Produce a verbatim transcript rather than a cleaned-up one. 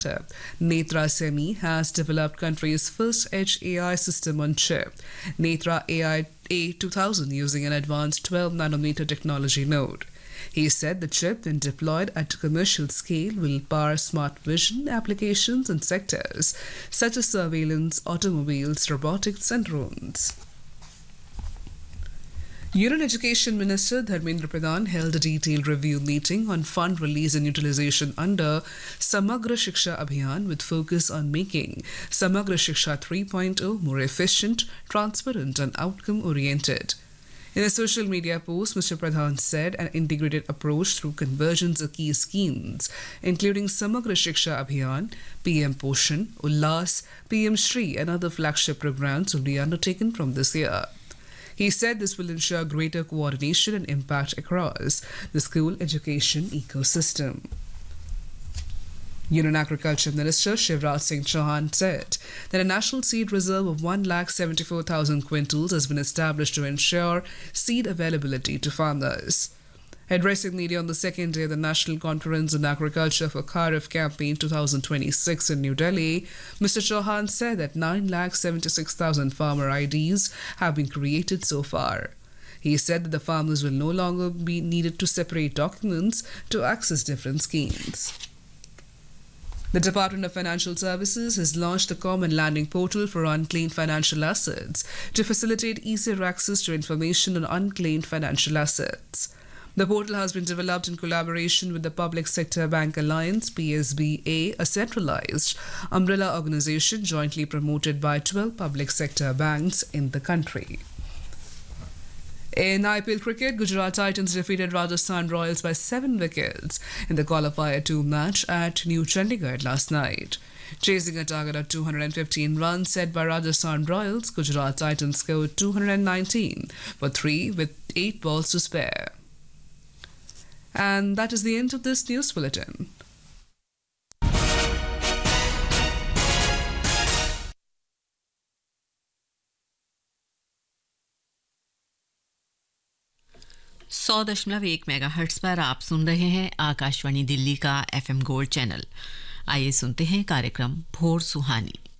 Netra Semi has developed country's first edge A I system on chip, Netra A I A two thousand, using an advanced twelve nanometer technology node. He said the chip, when deployed at commercial scale, will power smart vision applications in sectors such as surveillance, automobiles, robotics, and drones. Union Education Minister Dharmendra Pradhan held a detailed review meeting on fund release and utilization under Samagra Shiksha Abhiyan, with focus on making Samagra Shiksha three point oh more efficient, transparent, and outcome-oriented. In a social media post, Mister Pradhan said an integrated approach through convergence of key schemes, including Samagra Shiksha Abhiyan, P M Poshan, Ullas, P M Shri, and other flagship programs will be undertaken from this year. He said this will ensure greater coordination and impact across the school education ecosystem. Union Agriculture Minister Shivraj Singh Chauhan said that a national seed reserve of one lakh seventy-four thousand quintals has been established to ensure seed availability to farmers. Addressing media on the second day of the National Conference on Agriculture for Kharif Campaign twenty twenty-six in New Delhi, Mister Chauhan said that nine lakh seventy-six thousand farmer I Ds have been created so far. He said that the farmers will no longer be needed to separate documents to access different schemes. The Department of Financial Services has launched the Common Landing Portal for Unclaimed Financial Assets to facilitate easier access to information on unclaimed financial assets. The portal has been developed in collaboration with the Public Sector Bank Alliance, P S B A, a centralized umbrella organization jointly promoted by twelve public sector banks in the country. In I P L cricket, Gujarat Titans defeated Rajasthan Royals by seven wickets in the qualifier two match at New Chandigarh last night. Chasing a target of two hundred fifteen runs set by Rajasthan Royals, Gujarat Titans scored two hundred nineteen for three with eight balls to spare. And that is the end of this news bulletin. सौ दशमलव एक mega hertz पर आप सुन रहे हैं आकाशवाणी दिल्ली का FM gold channel. आइए सुनते हैं कार्यक्रम भोर सुहानी।